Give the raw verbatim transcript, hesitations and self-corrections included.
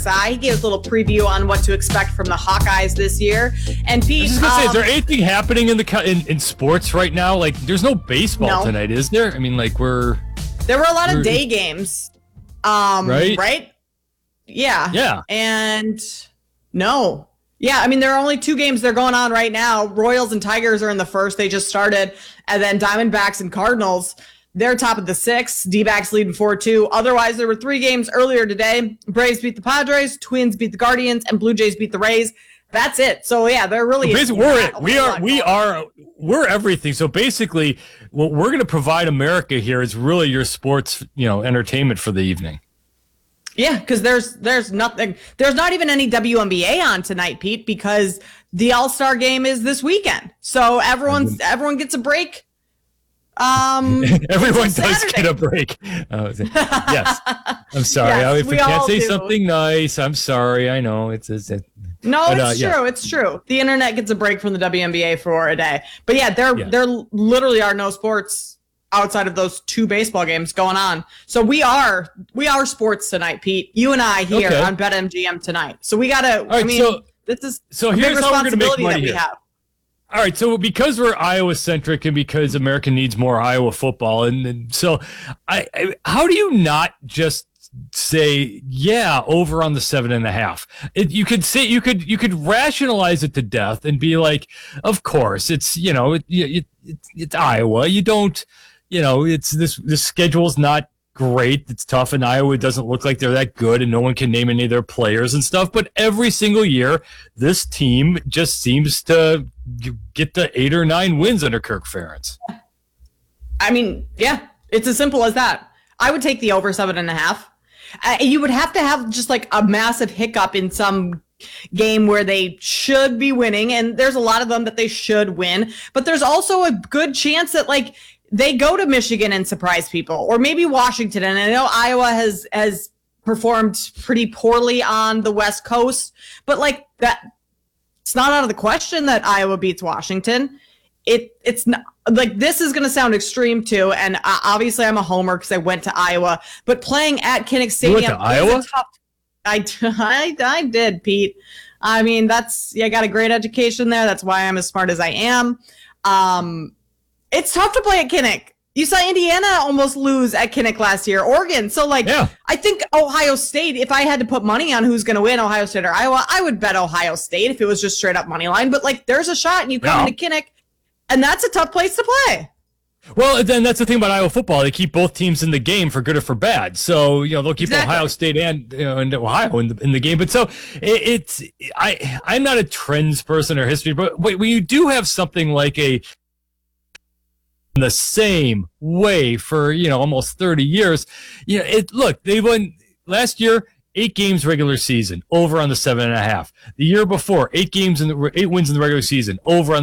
S I. He gave us a little preview on what to expect from the Hawkeyes this year. And Pete, I was just gonna um, say, is there anything happening in the in, in sports right now? Like, there's no baseball no. tonight, is there? I mean, like we're there were a lot of day games, um, right? Right? Yeah. Yeah. And no. Yeah, I mean, there are only two games that are going on right now. Royals and Tigers are in the first. They just started. And then Diamondbacks and Cardinals, they're top of the sixth. D-backs leading four two. Otherwise, there were three games earlier today. Braves beat the Padres, Twins beat the Guardians, and Blue Jays beat the Rays. That's it. So, yeah, they're really – Basically, we're it. We are – we are – we're everything. So, basically, what we're going to provide America here is really your sports, you know, entertainment for the evening. Yeah, because there's there's nothing. There's not even any W N B A on tonight, Pete, because the All-Star game is this weekend. So everyone's everyone gets a break. Um, everyone does get a break. Oh, yes, I'm sorry. Yes, if I can't say do. something nice, I'm sorry. I know it's. it's it, no, but, it's uh, true. Yeah. It's true. The internet gets a break from the W N B A for a day. But yeah, there yeah. there literally are no sports outside of those two baseball games going on. So we are we are sports tonight, Pete. You and I here okay. on BetMGM tonight. So we gotta right, I mean so, this is so a here's big how we're gonna make responsibility money that we here. have. All right, so because we're Iowa centric and because America needs more Iowa football, and, and so I, I how do you not just say yeah over on the seven and a half? It, you could say you could you could rationalize it to death and be like, of course it's you know it, it, it, it's Iowa. You don't. You know, it's this this schedule's not great. It's tough, and Iowa doesn't look like they're that good, and no one can name any of their players and stuff. But every single year, this team just seems to get the eight or nine wins under Kirk Ferentz. I mean, yeah, it's as simple as that. I would take the over seven and a half. Uh, you would have to have just like a massive hiccup in some game where they should be winning, and there's a lot of them that they should win. But there's also a good chance that like they go to Michigan and surprise people, or maybe Washington. And I know Iowa has has performed pretty poorly on the West Coast, but like that, it's not out of the question that Iowa beats Washington. It it's not like this is going to sound extreme too, and uh, obviously I'm a homer because I went to Iowa. But playing at Kinnick Stadium, you went to Iowa? Tough, I, I I did, Pete. I mean, that's yeah, I got a great education there. That's why I'm as smart as I am. Um. It's tough to play at Kinnick. You saw Indiana almost lose at Kinnick last year, Oregon. So, like, yeah. I think Ohio State, if I had to put money on who's going to win, Ohio State or Iowa, I would bet Ohio State if it was just straight up money line. But, like, there's a shot and you come yeah. into Kinnick, and that's a tough place to play. Well, then that's the thing about Iowa football. They keep both teams in the game for good or for bad. So, you know, they'll keep exactly. Ohio State and, you know, and Ohio in the, in the game. But so it, it's I, I'm not a trends person or history, but when you do have something like a the same way for, you know, almost thirty years. You know, it look, they won last year, eight games regular season, over on the seven and a half. The year before, eight games in the eight wins in the regular season, over on